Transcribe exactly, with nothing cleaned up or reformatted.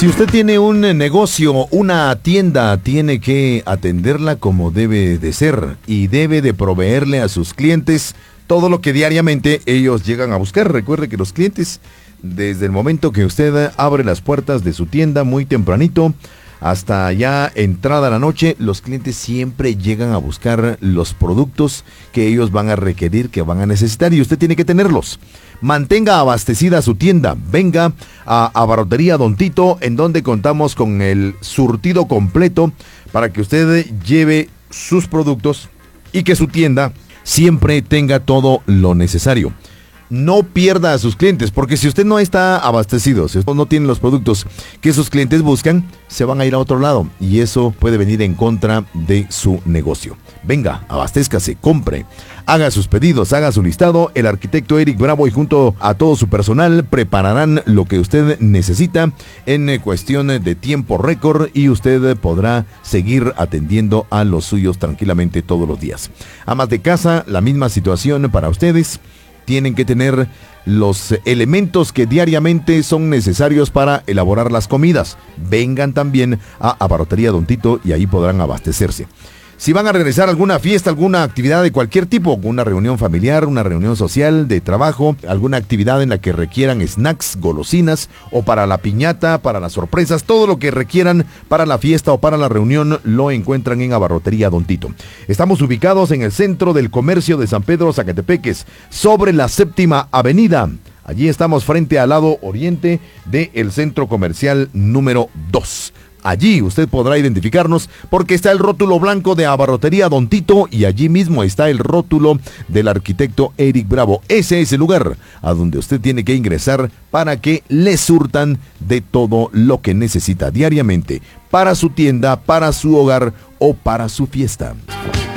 Si usted tiene un negocio, una tienda, tiene que atenderla como debe de ser y debe de proveerle a sus clientes todo lo que diariamente ellos llegan a buscar. Recuerde que los clientes, desde el momento que usted abre las puertas de su tienda muy tempranito, hasta ya entrada la noche, los clientes siempre llegan a buscar los productos que ellos van a requerir, que van a necesitar, y usted tiene que tenerlos. Mantenga abastecida su tienda. Venga a Abarrotería Don Tito, en donde contamos con el surtido completo para que usted lleve sus productos y que su tienda siempre tenga todo lo necesario. No pierda a sus clientes, porque si usted no está abastecido, si usted no tiene los productos que sus clientes buscan, se van a ir a otro lado y eso puede venir en contra de su negocio. Venga, abastézcase, compre, haga sus pedidos, haga su listado. El arquitecto Eric Bravo y junto a todo su personal prepararán lo que usted necesita en cuestión de tiempo récord y usted podrá seguir atendiendo a los suyos tranquilamente todos los días. Amas de casa, la misma situación para ustedes. Tienen que tener los elementos que diariamente son necesarios para elaborar las comidas. Vengan también a Abarrotería Don Tito y ahí podrán abastecerse. Si van a regresar a alguna fiesta, alguna actividad de cualquier tipo, una reunión familiar, una reunión social, de trabajo, alguna actividad en la que requieran snacks, golosinas, o para la piñata, para las sorpresas, todo lo que requieran para la fiesta o para la reunión, lo encuentran en Abarrotería Don Tito. Estamos ubicados en el centro del comercio de San Pedro Zacatepeques, sobre la Séptima Avenida. Allí estamos frente al lado oriente del centro comercial número dos. Allí usted podrá identificarnos porque está el rótulo blanco de Abarrotería Don Tito y allí mismo está el rótulo del arquitecto Eric Bravo. Ese es el lugar a donde usted tiene que ingresar para que le surtan de todo lo que necesita diariamente para su tienda, para su hogar o para su fiesta.